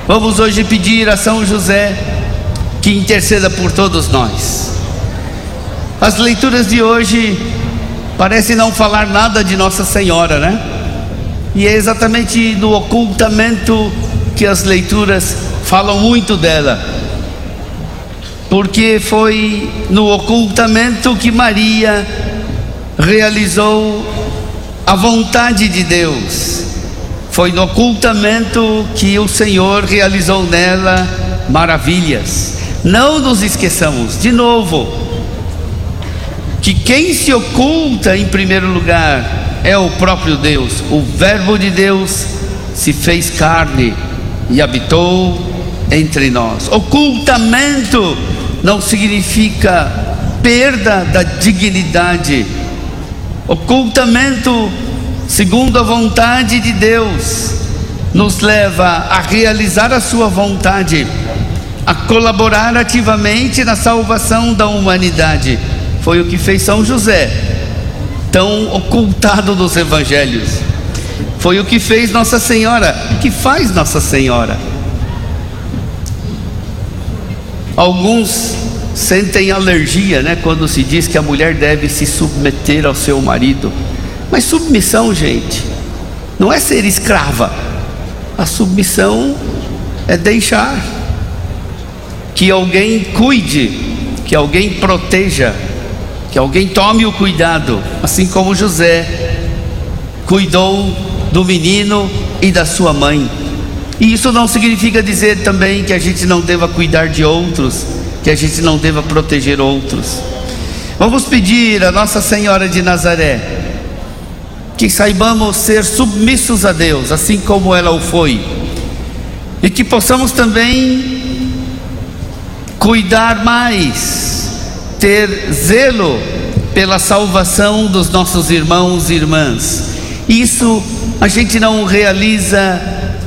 Vamos hoje pedir a São José que interceda por todos nós. As leituras de hoje parecem não falar nada de Nossa Senhora, né? E é exatamente no ocultamento que as leituras falam muito dela, porque foi no ocultamento que Maria realizou a vontade de Deus. Foi no ocultamento que o Senhor realizou nela maravilhas. Não nos esqueçamos, de novo, que quem se oculta em primeiro lugar é o próprio Deus. O Verbo de Deus se fez carne e habitou entre nós. Ocultamento não significa perda da dignidade. Ocultamento, segundo a vontade de Deus, nos leva a realizar a sua vontade, a colaborar ativamente na salvação da humanidade. Foi o que fez São José, tão ocultado dos evangelhos. Foi o que fez Nossa Senhora, que faz Nossa Senhora. Alguns sentem alergia, né, quando se diz que a mulher deve se submeter ao seu marido. Mas submissão, gente, não é ser escrava. A submissão é deixar que alguém cuide, que alguém proteja, que alguém tome o cuidado, assim como José cuidou do menino e da sua mãe. E isso não significa dizer também que a gente não deva cuidar de outros, que a gente não deva proteger outros. Vamos pedir a Nossa Senhora de Nazaré que saibamos ser submissos a Deus, assim como ela o foi, e que possamos também cuidar mais, ter zelo pela salvação dos nossos irmãos e irmãs. Isso a gente não realiza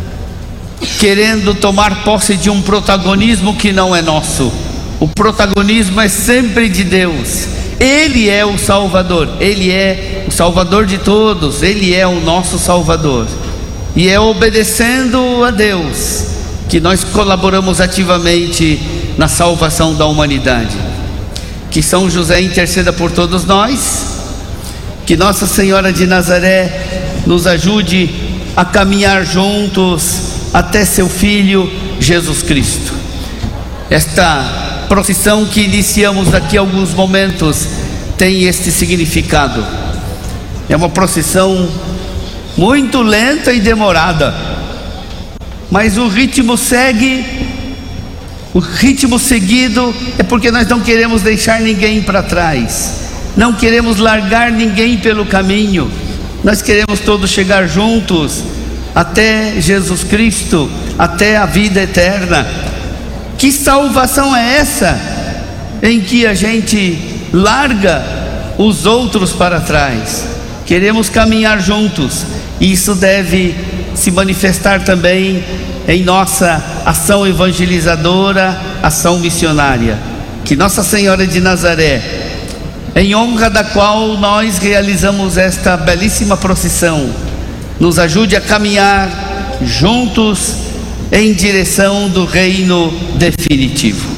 querendo tomar posse de um protagonismo que não é nosso. O protagonismo é sempre de Deus. Ele é o Salvador, Ele é o Salvador de todos, Ele é o nosso Salvador. E é obedecendo a Deus que nós colaboramos ativamente na salvação da humanidade. Que São José interceda por todos nós, que Nossa Senhora de Nazaré nos ajude a caminhar juntos até seu Filho Jesus Cristo. Esta procissão que iniciamos daqui a alguns momentos tem este significado. É uma procissão muito lenta e demorada, mas o ritmo segue. O ritmo seguido é porque nós não queremos deixar ninguém para trás, não queremos largar ninguém pelo caminho. Nós queremos todos chegar juntos até Jesus Cristo, até a vida eterna. Que salvação é essa em que a gente larga os outros para trás? Queremos caminhar juntos. Isso deve se manifestar também em nossa ação evangelizadora, ação missionária. Que Nossa Senhora de Nazaré, em honra da qual nós realizamos esta belíssima procissão, nos ajude a caminhar juntos em direção do reino definitivo.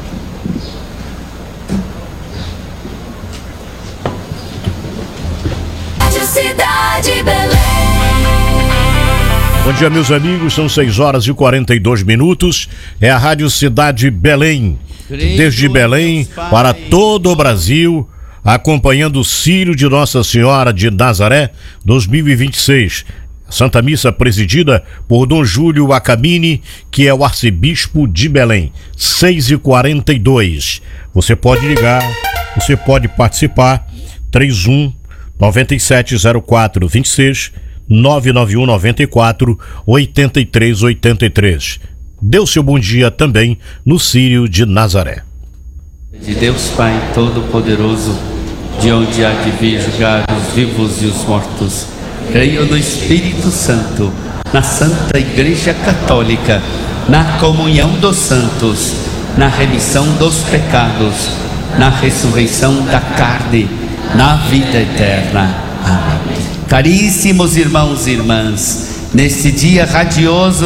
Bom dia, meus amigos, são 6h42. É a Rádio Cidade Belém, desde Belém para todo o Brasil, acompanhando o Círio de Nossa Senhora de Nazaré 2026. Santa Missa presidida por Dom Júlio Acabini, que é o arcebispo de Belém. 6h42. Você pode ligar, você pode participar. 31 9704 26 991 94 83 83. Dê o seu bom dia também no Círio de Nazaré. De Deus Pai Todo-Poderoso, de onde há de vir julgar os vivos e os mortos, creio no Espírito Santo, na Santa Igreja Católica, na comunhão dos santos, na remissão dos pecados, na ressurreição da carne, na vida eterna. Amém. Caríssimos irmãos e irmãs, neste dia radioso